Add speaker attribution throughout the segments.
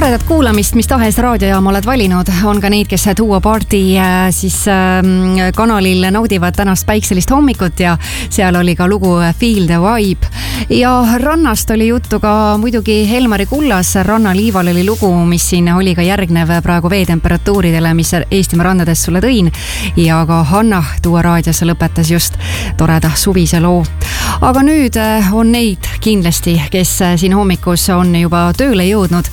Speaker 1: toredat kuulamist, mis tahes raadiojaama oled valinud. On ka neid, kes Duo Party kanalil naudivad tänast päikselist hommikut ja seal oli ka lugu Feel the Vibe. Ja rannast oli juttu ka muidugi Elmari Kullas. Rannaliival oli lugu, mis siin oli ka järgnev praegu veetemperatuuridele, mis Eestimaa randades sulle tõin. Ja ka Hanna Duo raadios lõpetas just toreda suvise loo. Aga nüüd on neid kindlasti, kes siin hommikus on juba tööle jõudnud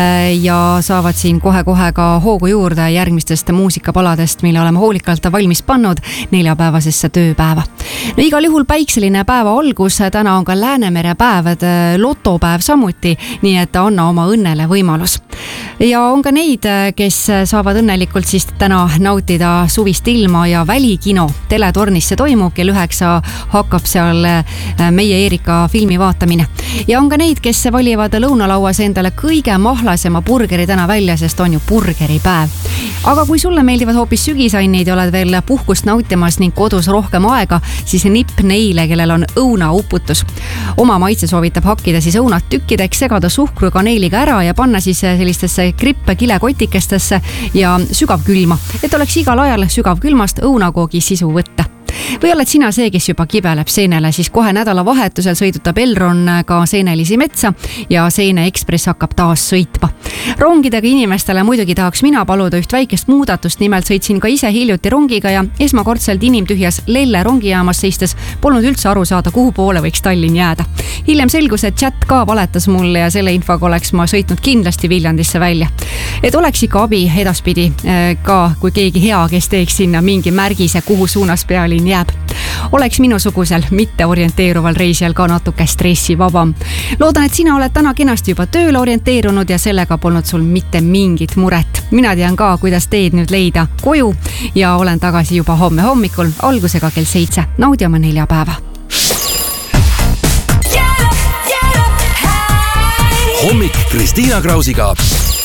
Speaker 1: ja saavad siin kohe-kohe ka hoogu juurde järgmistest muusikapaladest, mille oleme hoolikalt valmis pannud neljapäevasesse tööpäeva. No igal juhul päikseline päeva algus, täna on ka Läänemere päev, lotopäev samuti, nii et anna oma õnnele võimalus. Ja on ka neid, kes saavad õnnelikult siis täna nautida suvist ilma ja välikino teletornis see toimub, kell 9 hakkab seal meie Eerika filmi vaatamine. Ja on ka neid, kes valivad lõunalauas endale kõige mahlasema burgeri täna välja, sest on ju burgeripäev. Aga kui sulle meeldivad hoopis sügisannid ja oled veel puhkust nautimas ning kodus rohkem aega, siis nipp neile, kellel on õunauputus. Oma maitse soovitab hakkida siis õunat tükkideks, segada suhkru kaneeliga ära ja panna siis sellistesse krippe kilekotikestesse ja sügavkülma, et oleks igal ajal sügavkülmast õunakoogi sisu võtta. Või oled sina see, kes juba kibeleb seenele, siis kohe nädalavahetusel sõidutab Elron ka seenelisi metsa ja Seene Ekspress hakkab taas sõitma. Rongidega inimestele muidugi tahaks mina paluda üht väikest muudatust, nimelt sõitsin ka ise hiljuti rongiga ja esmakordselt inimtühjas Lelle rongijaamas seistes polnud üldse aru saada, kuhu poole võiks Tallinn jääda. Hiljem selgus, et chat ka valetas mulle ja selle infoga oleks ma sõitnud kindlasti Viljandisse välja. Et oleks ikka abi edaspidi ka, kui keegi hea, kes teeks sinna mingi märgise, kuhu suunas pealinn jääb. Oleks minusugusel mitte orienteeruval reisijal ka natuke stressivabam. Loodan, et sina oled täna kenasti juba tööle orienteerunud ja sellega polnud sul mitte mingit muret. Mina tean ka, kuidas teed nüüd leida koju ja olen tagasi juba homme hommikul algusega kell 7. Naudi oma neljapäeva.
Speaker 2: Hommik Kristiina Krausiga.